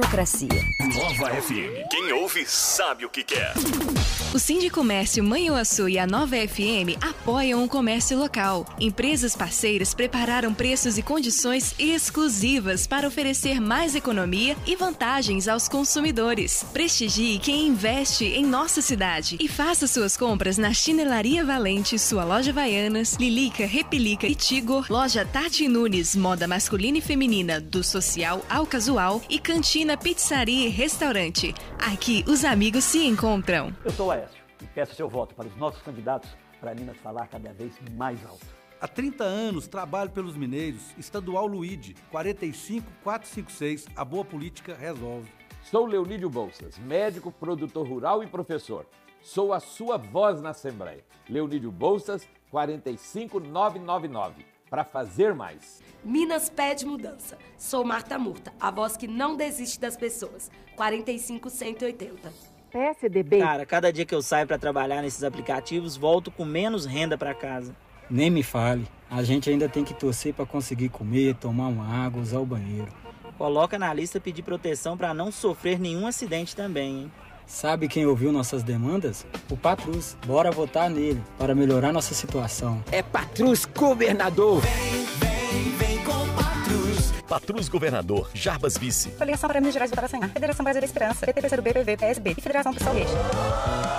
Democracia. Nova FM. Quem ouve sabe o que quer. O Sindicomércio Manhuaçu e a Nova FM apoiam o comércio local. Empresas parceiras prepararam preços e condições exclusivas para oferecer mais economia e vantagens aos consumidores. Prestigie quem investe em nossa cidade e faça suas compras na Chinelaria Valente, sua loja Havaianas, Lilica, Repelica e Tigor, loja Tati Nunes, moda masculina e feminina, do social ao casual e Cantina Pizzaria e Restaurante. Aqui os amigos se encontram. Eu sou o Aécio e peço seu voto para os nossos candidatos para Minas falar cada vez mais alto. Há 30 anos trabalho pelos mineiros. Estadual Luíde, 45456, a boa política resolve. Sou Leonídio Bolsas, médico, produtor rural e professor. Sou a sua voz na Assembleia. Leonídio Bolsas, 45999. Para fazer mais. Minas pede mudança. Sou Marta Murta, a voz que não desiste das pessoas. 45180. PSDB. Cara, cada dia que eu saio para trabalhar nesses aplicativos, volto com menos renda para casa. Nem me fale. A gente ainda tem que torcer para conseguir comer, tomar uma água, usar o banheiro. Coloca na lista pedir proteção para não sofrer nenhum acidente também, hein? Sabe quem ouviu nossas demandas? O Patrus. Bora votar nele para melhorar nossa situação. É Patrus Governador. Vem com Patrus. Patrus Governador, Jarbas Vice. Coligação para Minas Gerais votar para Federação Brasil da Esperança, PT, PCdoB, PV, PSB e Federação Pessoal Gueixa.